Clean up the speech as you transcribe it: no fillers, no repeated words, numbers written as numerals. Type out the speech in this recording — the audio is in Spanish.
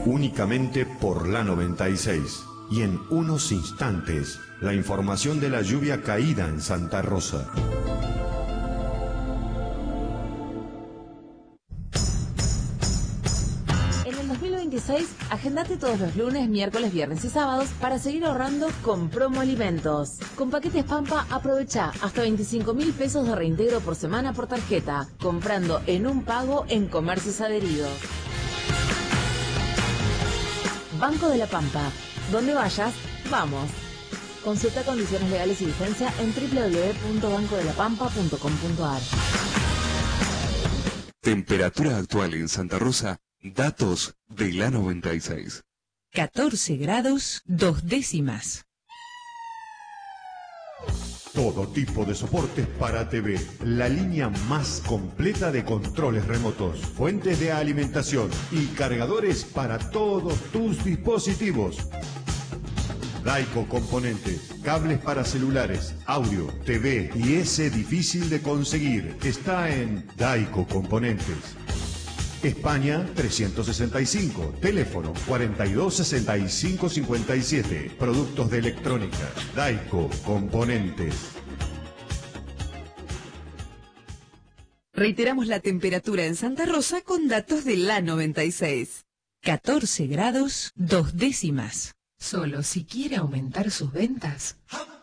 únicamente por la 96. Y en unos instantes, la información de la lluvia caída en Santa Rosa. En el 2026, agendate todos los lunes, miércoles, viernes y sábados para seguir ahorrando con Promo Alimentos. Con paquetes Pampa, aprovecha hasta 25.000 pesos de reintegro por semana por tarjeta, comprando en un pago en comercios adheridos. Banco de la Pampa. Donde vayas, vamos. Consulta condiciones legales y vigencia en www.bancodelapampa.com.ar. Temperatura actual en Santa Rosa. Datos de la 96. 14 grados 2 décimas. Todo tipo de soportes para TV. La línea más completa de controles remotos, fuentes de alimentación y cargadores para todos tus dispositivos. Daico Componentes, cables para celulares, audio, TV y ese difícil de conseguir. Está en Daico Componentes. España 365, teléfono 426557, productos de electrónica, Daico Componentes. Reiteramos la temperatura en Santa Rosa con datos de la 96. 14 grados 2 décimas. Solo si quiere aumentar sus ventas,